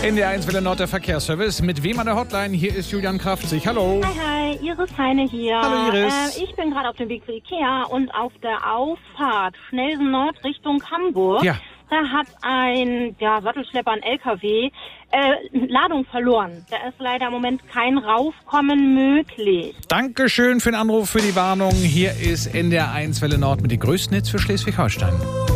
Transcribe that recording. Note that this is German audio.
NDR1 Welle Nord, der Verkehrsservice. Mit wem an der Hotline? Hier ist Julian Kraftzig. Hallo. Hi, Iris Heine hier. Hallo Iris. Ich bin gerade auf dem Weg zu Ikea und auf der Auffahrt Schnellsen Nord Richtung Hamburg. Ja. Da hat ein Sattelschlepper, ein LKW, Ladung verloren. Da ist leider im Moment kein Raufkommen möglich. Dankeschön für den Anruf, für die Warnung. Hier ist NDR1 Welle Nord mit den größten Hits für Schleswig-Holstein.